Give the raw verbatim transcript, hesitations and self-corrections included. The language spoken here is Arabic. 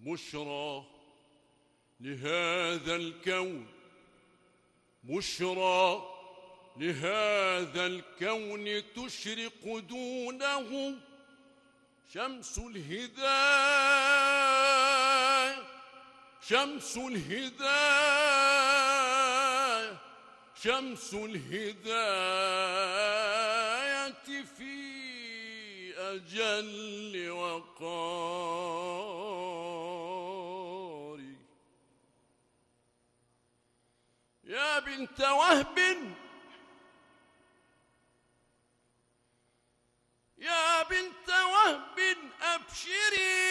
بشرى لهذا الكون، بشرى لهذا الكون تشرق دونه شمس الهداية، شمس الهداية، شمس الهداية في أجل وقار. يا بنت وهب، يا بنت وهب أبشري